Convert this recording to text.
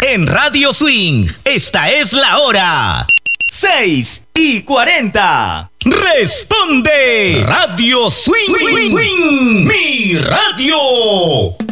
En Radio Swing, esta es la hora. 6:40. Responde Radio Swing, mi radio.